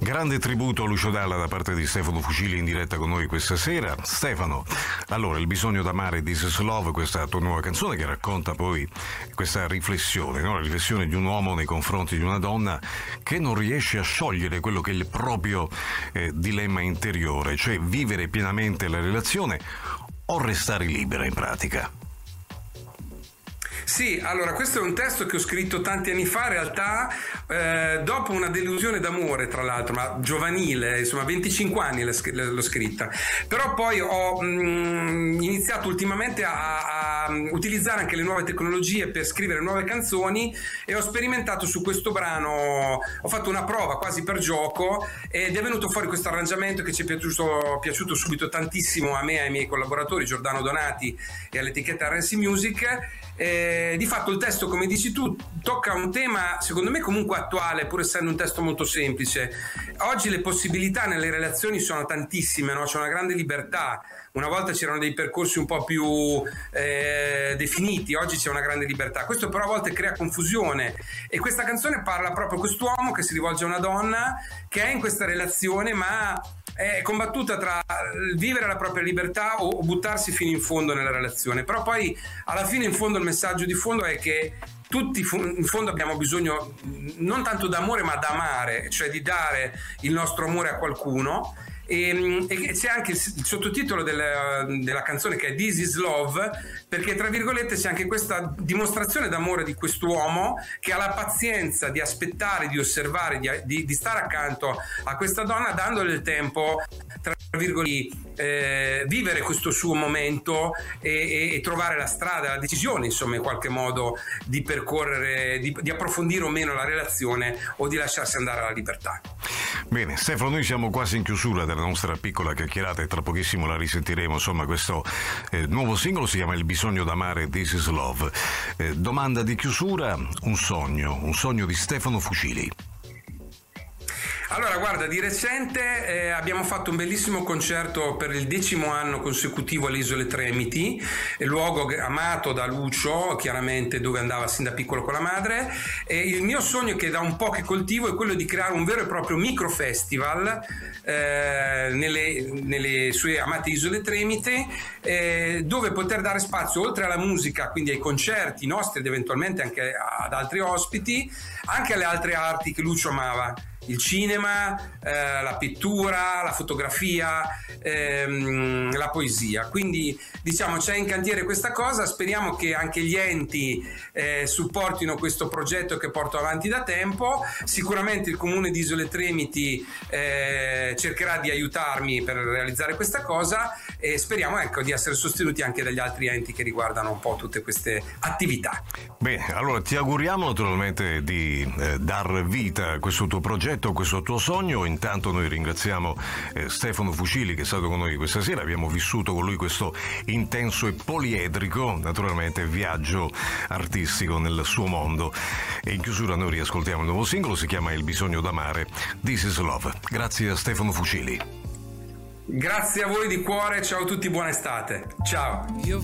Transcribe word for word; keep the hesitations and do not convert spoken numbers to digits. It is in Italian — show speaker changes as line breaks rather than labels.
Grande tributo a Lucio Dalla da parte di Stefano Fucili in diretta con noi questa sera. Stefano, allora, Il bisogno d'amare, This is Love, questa tua nuova canzone che racconta poi questa riflessione, no? La riflessione di un uomo nei confronti di una donna che non riesce a sciogliere quello che è il proprio eh, dilemma interiore, cioè vivere pienamente la relazione o restare libera in pratica.
Sì, allora questo è un testo che ho scritto tanti anni fa, in realtà eh, dopo una delusione d'amore, tra l'altro, ma giovanile, insomma venticinque anni l'ho scritta, però poi ho mh, iniziato ultimamente a, a utilizzare anche le nuove tecnologie per scrivere nuove canzoni e ho sperimentato su questo brano, ho fatto una prova quasi per gioco ed è venuto fuori questo arrangiamento che ci è piaciuto, piaciuto subito tantissimo a me e ai miei collaboratori Giordano Donati e all'etichetta R S Music. Eh, di fatto il testo, come dici tu, tocca un tema secondo me comunque attuale, pur essendo un testo molto semplice. Oggi le possibilità nelle relazioni sono tantissime, no? C'è una grande libertà. Una volta c'erano dei percorsi un po' più eh, definiti, oggi c'è una grande libertà. Questo però a volte crea confusione e questa canzone parla proprio di quest'uomo che si rivolge a una donna che è in questa relazione ma è combattuta tra vivere la propria libertà o buttarsi fino in fondo nella relazione. Però poi alla fine in fondo il messaggio di fondo è che tutti in fondo abbiamo bisogno non tanto d'amore ma d'amare, cioè di dare il nostro amore a qualcuno. E, e c'è anche il, il sottotitolo della, della canzone che è This is Love, perché tra virgolette c'è anche questa dimostrazione d'amore di quest'uomo che ha la pazienza di aspettare, di osservare, di, di, di stare accanto a questa donna dandole il tempo, tra virgolette, eh, vivere questo suo momento e, e, e trovare la strada, la decisione insomma in qualche modo di percorrere, di, di approfondire o meno la relazione o di lasciarsi andare alla libertà.
Bene, Stefano, noi siamo quasi in chiusura della nostra piccola chiacchierata e tra pochissimo la risentiremo. Insomma, questo eh, nuovo singolo si chiama Il bisogno d'amare, This is Love. Eh, domanda di chiusura, un sogno, un sogno di Stefano Fucili.
Allora, guarda, di recente eh, abbiamo fatto un bellissimo concerto per il decimo anno consecutivo alle Isole Tremiti, luogo amato da Lucio, chiaramente, dove andava sin da piccolo con la madre. E il mio sogno, che da un po' che coltivo, è quello di creare un vero e proprio micro festival eh, nelle, nelle sue amate Isole Tremiti, eh, dove poter dare spazio, oltre alla musica, quindi ai concerti nostri ed eventualmente anche ad altri ospiti, anche alle altre arti che Lucio amava. Il cinema, eh, la pittura, la fotografia, ehm, la poesia. Quindi diciamo c'è in cantiere questa cosa, speriamo che anche gli enti eh, supportino questo progetto che porto avanti da tempo. Sicuramente il comune di Isole Tremiti eh, cercherà di aiutarmi per realizzare questa cosa e speriamo ecco di essere sostenuti anche dagli altri enti che riguardano un po' tutte queste attività.
Bene, allora ti auguriamo naturalmente di eh, dar vita a questo tuo progetto, questo tuo sogno. Intanto noi ringraziamo eh, Stefano Fucili che è stato con noi questa sera, abbiamo vissuto con lui questo intenso e poliedrico naturalmente viaggio artistico nel suo mondo e in chiusura noi riascoltiamo il nuovo singolo, si chiama Il bisogno d'amare, This is Love. Grazie a Stefano Fucili.
Grazie a voi di cuore, ciao a tutti, buona estate, ciao.
Io